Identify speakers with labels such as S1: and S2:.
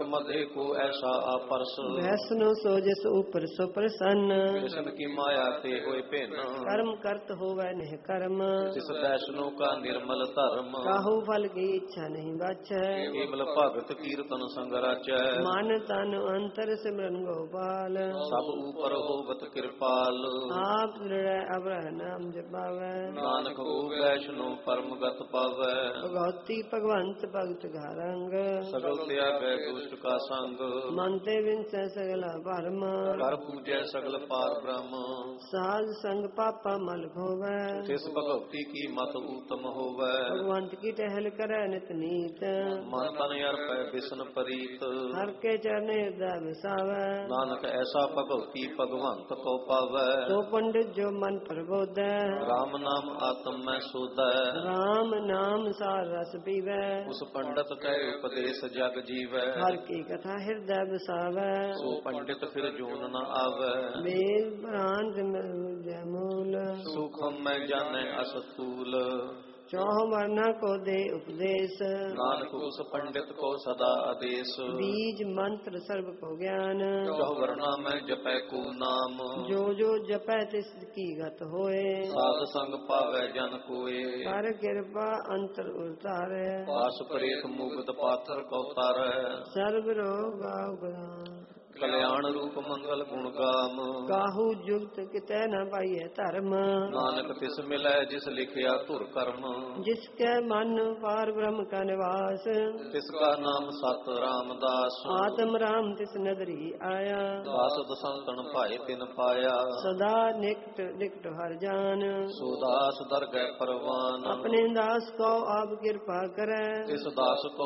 S1: मधे को ऐसा आपरस।
S2: वैष्णो सो जिस ऊपर सो प्रसन्न।
S1: कृष्ण की माया ते होए पेन।
S2: कर्म करत होवै निह कर्म।
S1: जिस वैष्णो का निर्मल धर्म।
S2: काहू फल की इच्छा नहीं बचै।
S1: केवल भगत कीर्तन संग रचै।
S2: मन तन अंतर सिमरन गोपाल।
S1: सब ऊपर होवत कृपाल।
S2: आप दृढ़ अवरह नाम जपावै।
S1: नानक हो वैष्णो परम गत पावै।
S2: भगवती भगवंत भगत घारंग।
S1: सगल त्यागै दुष्ट का संग।
S2: मन ते विंसै सगला भरम।
S1: कर पूजै सगल पार ब्रह्म।
S2: साध संग पापा मल होवै।
S1: तिस भगवती की मत उत्तम होवै।
S2: भगवंत की टहल करै नित नीत।
S1: मन तन अर्पै बिसन परीत।
S2: हर के चरण हृदय बसावै।
S1: नानक ऐसा भगवती भगवंत को पावै।
S2: तो पंडित जो मन प्रबोधै।
S1: राम नाम आत्म में सोधै।
S2: राम नाम सार रस पीवै।
S1: उस पंडित कै उपदेश जग जीवै।
S2: हर की कथा हृदय बसावै।
S1: सो पंडित फिर जोन न आवै।
S2: वेद पुराण जय मूल।
S1: सुखम में जाने असतूल।
S2: चौह वर्णा को दे उपदेश।
S1: नानक उस पंडित को सदा आदेश।
S2: बीज मंत्र सर्व को ज्ञान।
S1: चौह वर्णा में जपै को नाम।
S2: जो जो जपै तिस की गत होए।
S1: साध संग पावै जन कोय।
S2: कर कृपा अंतर उतारे।
S1: पास प्रेत मुगत पाथर को तारै।
S2: सर्व रोग अवगुण।
S1: कल्याण रूप मंगल गुण गाम।
S2: काहू जुगत कितै न पाइए धर्म।
S1: नानक तिस मिलै जिस लिखिया धुर कर्म।
S2: जिसके मन पार ब्रह्म का निवास।
S1: तिसका नाम सत रामदास।
S2: आत्म राम तिस नगरी आया।
S1: दासत संतन भाए तिन पाया।
S2: सदा निकट निकट हर जान।
S1: सो दास दर गए परवान।
S2: अपने दास को आप कृपा करे।
S1: तिस दास को